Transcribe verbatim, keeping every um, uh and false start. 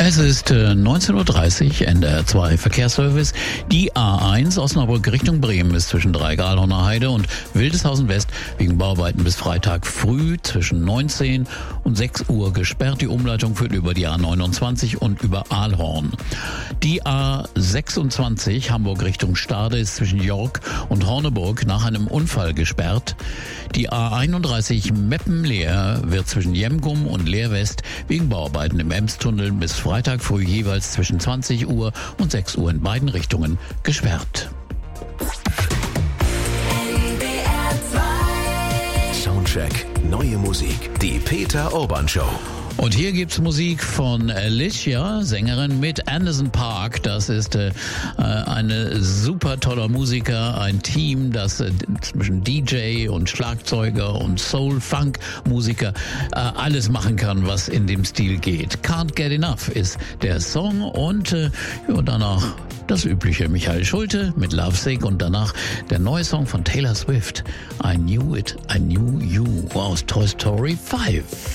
Es ist äh, neunzehn Uhr dreißig, N D R zwei Verkehrsservice. Die A eins Osnabrück Richtung Bremen ist zwischen Dreigalhorner Heide und Wildeshausen West wegen Bauarbeiten bis Freitag früh zwischen neunzehn und sechs Uhr gesperrt. Die Umleitung führt über die A neunundzwanzig und über Aalhorn. Die A sechsundzwanzig Hamburg Richtung Stade ist zwischen York und Horneburg nach einem Unfall gesperrt. Die A einunddreißig Meppen-Leer wird zwischen Jemgum und Leer West wegen Bauarbeiten im Emstunnel bis Freitag früh jeweils zwischen zwanzig Uhr und sechs Uhr in beiden Richtungen gesperrt. Soundcheck, neue Musik, die Peter Urban Show. Und hier gibt's Musik von Alicia, Sängerin mit Anderson .Paak. Das ist äh, eine super toller Musiker, ein Team, das äh, zwischen D J und Schlagzeuger und Soul-Funk-Musiker äh, alles machen kann, was in dem Stil geht. Can't Get Enough ist der Song und äh, ja, danach das übliche Michael Schulte mit Lovesick und danach der neue Song von Taylor Swift, I Knew It, I Knew You aus Toy Story fünf.